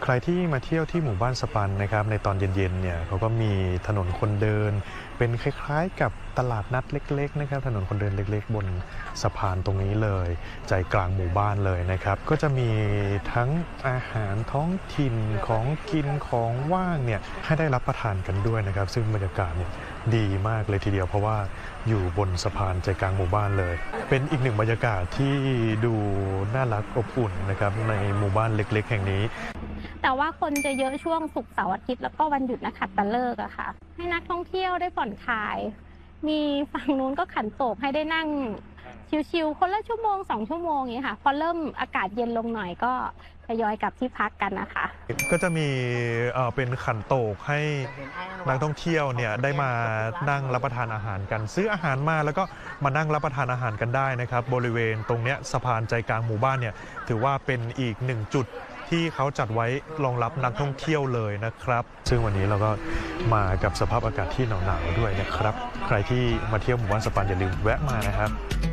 ใครที่มาเที่ยวที่หมู่บ้านสปันนะครับในตอนเย็นๆเนี่ยเขาก็มีถนนคนเดินเป็นคล้ายๆกับตลาดนัดเล็กๆนะครับถนนคนเดินเล็กๆบนสะพานตรงนี้เลยใจกลางหมู่บ้านเลยนะครับก็จะมีทั้งอาหารท้องถิ่นของกินของว่างเนี่ยให้ได้รับประทานกันด้วยนะครับซึ่งบรรยากาศเนี่ยดีมากเลยทีเดียวเพราะว่าอยู่บนสะพานใจกลางหมู่บ้านเลยเป็นอีกหนึ่งบรรยากาศที่ดูน่ารักอบอุ่นนะครับในหมู่บ้านเล็กๆแห่งนี้แต่ว่าคนจะเยอะช่วงศุกร์เสาร์อาทิตย์แล้วก็วันหยุดนักขัตฤกษ์อะค่ะให้นักท่องเที่ยวได้ผ่อนคลายมีฝั่งนู้นก็ขันโตกให้ได้นั่งชิลๆคนละชั่วโมง2 ชั่วโมงอย่างนี้ค่ะพอเริ่มอากาศเย็นลงหน่อยก็ทยอยกลับที่พักกันนะคะก็จะมีเป็นขันโตกให้นักท่องเที่ยวเนี่ยได้มานั่งรับประทานอาหารกันซื้ออาหารมาแล้วก็มานั่งรับประทานอาหารกันได้นะครับบริเวณตรงเนี้ยสะพานใจกลางหมู่บ้านเนี่ยถือว่าเป็นอีกหนึ่งจุดที่เขาจัดไว้รองรับนักท่องเที่ยวเลยนะครับซึ่งวันนี้เราก็มากับสภาพอากาศที่หนาวๆด้วยนะครับใครที่มาเที่ยวหมู่บ้านสปันอย่าลืมแวะมานะครับ